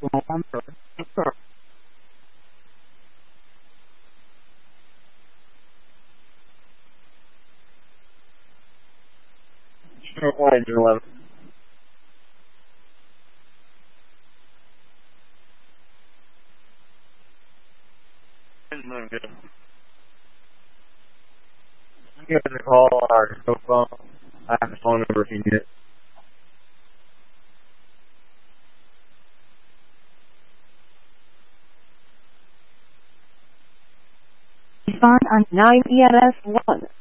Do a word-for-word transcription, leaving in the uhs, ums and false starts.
November. Sure. Sure, why did you eleven? I'm good. You guys can call our cell phone. I have the phone number if you need it. Respond on nine E M S one.